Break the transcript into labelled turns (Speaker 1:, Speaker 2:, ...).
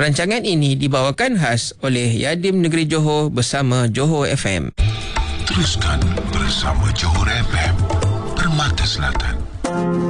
Speaker 1: Rancangan ini dibawakan khas oleh Yadim Negeri Johor bersama Johor FM.
Speaker 2: Teruskan bersama Johor FM, Permata Selatan.